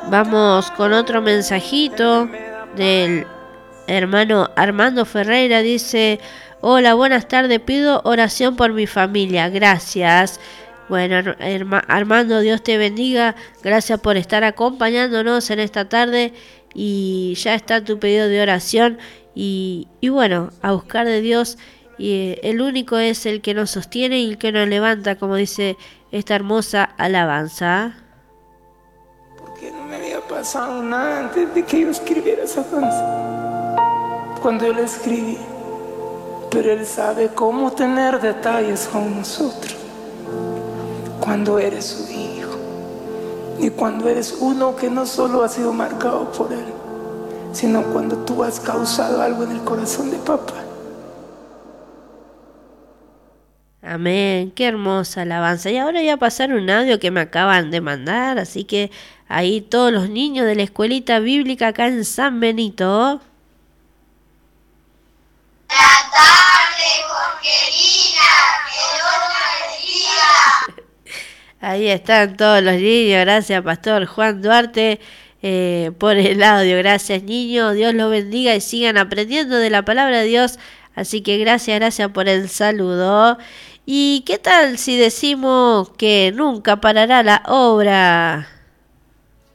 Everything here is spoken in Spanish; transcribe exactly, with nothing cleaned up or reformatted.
Vamos con otro mensajito del hermano Armando Ferreira. Dice: hola, buenas tardes, pido oración por mi familia, gracias. Bueno, Armando, Dios te bendiga, gracias por estar acompañándonos en esta tarde, y ya está tu pedido de oración, y, y bueno, a buscar de Dios, y eh, el único es el que nos sostiene y el que nos levanta, como dice esta hermosa alabanza. Porque no me había pasado nada antes de que yo escribiera esa canción, cuando yo la escribí, pero Él sabe cómo tener detalles con nosotros. Cuando eres su hijo y cuando eres uno que no solo ha sido marcado por Él, sino cuando tú has causado algo en el corazón de papá. Amén, qué hermosa alabanza. Y ahora voy a pasar un audio que me acaban de mandar, así que ahí todos los niños de la escuelita bíblica acá en San Benito. Buenas tardes, Jorgelina, que Dios te bendiga. Ahí están todos los niños, gracias Pastor Juan Duarte eh, por el audio, gracias niños, Dios los bendiga y sigan aprendiendo de la palabra de Dios, así que gracias, gracias por el saludo. ¿Y qué tal si decimos que nunca parará la obra?